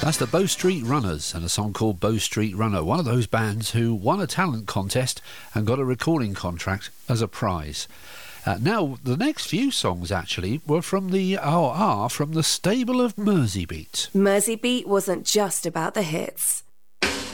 That's the Bow Street Runners and a song called Bow Street Runner, one of those bands who won a talent contest and got a recording contract as a prize. Now, the next few songs actually were from are from the stable of Merseybeat. Merseybeat wasn't just about the hits.